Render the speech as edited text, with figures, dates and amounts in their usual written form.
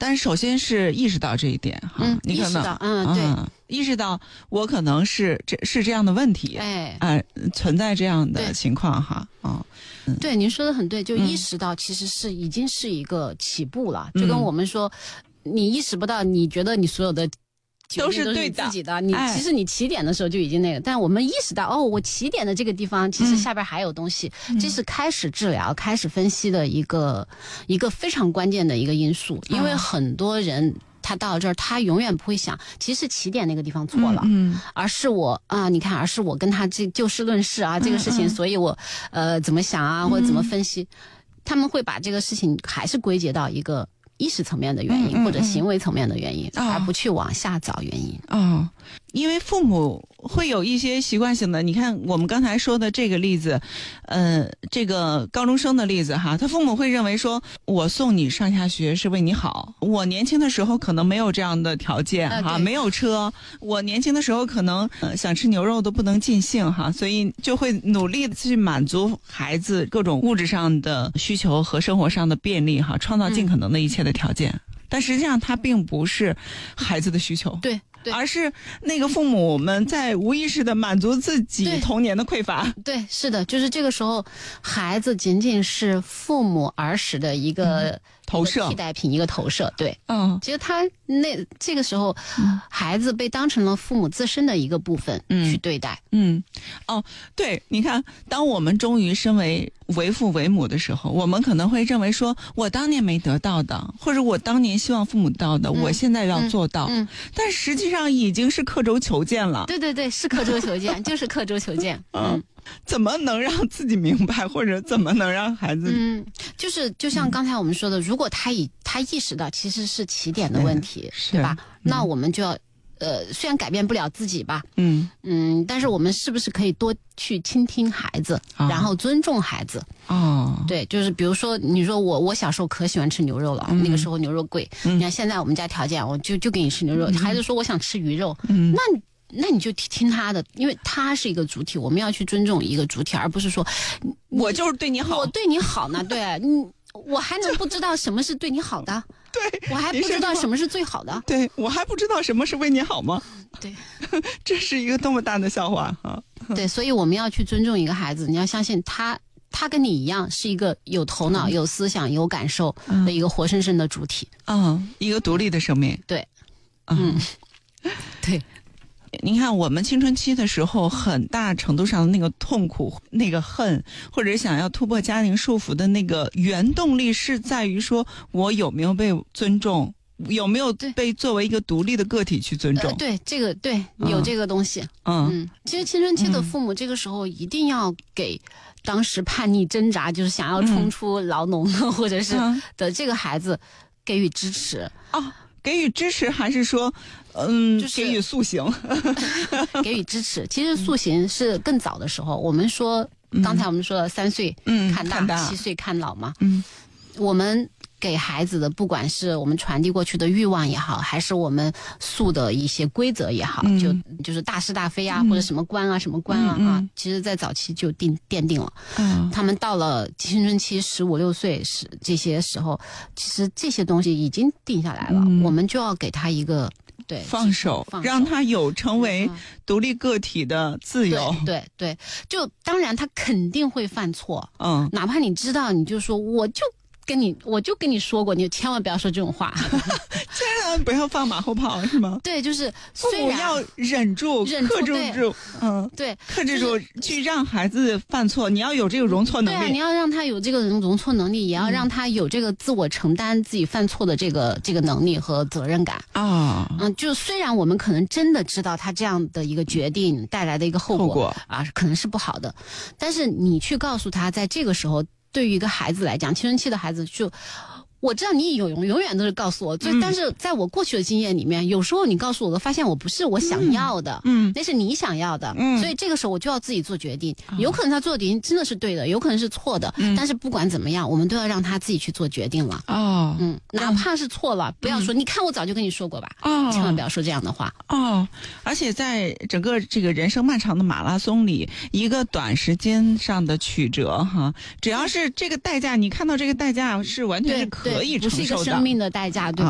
但是首先是意识到这一点哈，你可能对， 意识到我可能是这样的问题，存在这样的情况哈， 对，您说的很对，就意识到其实已经是一个起步了，就跟我们说，你意识不到，你觉得你所有的都是对的，自己的，其实你起点的时候就已经那个，但我们意识到，我起点的这个地方其实下边还有东西，这是开始治疗、开始分析的一个非常关键的一个因素，因为很多人。他到了这儿，他永远不会想，其实起点那个地方错了，而是我而是我跟他就事论事啊，这个事情，所以我怎么想啊，或者怎么分析，他们会把这个事情还是归结到一个意识层面的原因，或者行为层面的原因，而不去往下找原因。 因为父母会有一些习惯性的，你看我们刚才说的这个例子，这个高中生的例子哈，他父母会认为说，我送你上下学是为你好，我年轻的时候可能没有这样的条件哈，没有车，我年轻的时候可能想吃牛肉都不能尽兴哈，所以就会努力的去满足孩子各种物质上的需求和生活上的便利哈，创造尽可能的一切的条件。但实际上它并不是孩子的需求， 对， 而是那个父母们在无意识的满足自己童年的匮乏。 对，是的，就是这个时候孩子仅仅是父母儿时的一个投射， 替代品，一个投射。对，其实他这个时候孩子被当成了父母自身的一个部分去对待。 对，你看，当我们终于身为父为母的时候，我们可能会认为说，我当年没得到的，或者我当年希望父母到的，我现在要做到，但实际上已经是刻舟求剑了。 对，是刻舟求剑，就是刻舟求剑。 怎么能让自己明白，或者怎么能让孩子？ 就像刚才我们说的，如果他意识到其实是起点的问题，对吧？那我们就要。虽然改变不了自己吧，但是我们是不是可以多去倾听孩子，然后尊重孩子？对，就是比如说，你说我小时候可喜欢吃牛肉了，那个时候牛肉贵，你看现在我们家条件，我就给你吃牛肉。孩子说我想吃鱼肉，那你就听他的，因为他是一个主体，我们要去尊重一个主体，而不是说我就是对你好， 我对你好呢，对，我还能不知道什么是对你好的？ 对， 我还不知道什么是最好的。 对，我还不知道什么是为你好吗？ 对， 这是一个多么大的笑话哈！ 对，所以我们要去尊重一个孩子，你要相信他跟你一样是一个有头脑、有思想、有感受的一个活生生的主体。 一个独立的生命。 对，对。 您看，我们青春期的时候，很大程度上的那个痛苦、那个恨，或者想要突破家庭束缚的那个原动力，是在于说我有没有被尊重，有没有被作为一个独立的个体去尊重。 对，这个有这个东西。其实青春期的父母这个时候一定要给当时叛逆挣扎，就是想要冲出牢笼或者是的这个孩子给予支持。 给予支持还是说，给予塑形？ 给予支持。其实塑形是更早的时候，我们说，刚才我们说了3岁看大，7岁看老嘛。我们给孩子的，不管是我们传递过去的欲望也好，还是我们塑的一些规则也好，就是大是大非啊，或者什么官啊什么官啊，其实在早期就奠定了。他们到了青春期15、16岁这些时候，其实这些东西已经定下来了，我们就要给他一个放手，让他有成为独立个体的自由。 对，就当然他肯定会犯错，哪怕你知道，你就说我就跟你说过，你千万不要说这种话， 千万不要放马后炮，是吗？ 对，就是父母要忍住，克制住， 对， 克制住，去让孩子犯错。你要有这个容错能力， 对，你要让他有这个容错能力，也要让他有这个自我承担自己犯错的这个能力和责任感就虽然我们可能真的知道他这样的一个决定带来的一个后果可能是不好的，但是你去告诉他，在这个时候。对于一个孩子来讲，青春期的孩子我知道你永远都是告诉我，但是在我过去的经验里面，有时候你告诉我，发现我不是我想要的，那是你想要的，所以这个时候我就要自己做决定。有可能他做的决定真的是对的，有可能是错的，但是不管怎么样，我们都要让他自己去做决定了。哪怕是错了，不要说你看我早就跟你说过吧，千万不要说这样的话。 而且在整个这个人生漫长的马拉松里，一个短时间上的曲折只要是这个代价，你看到这个代价是完全是可以承受的， 不是一个生命的代价，对吧？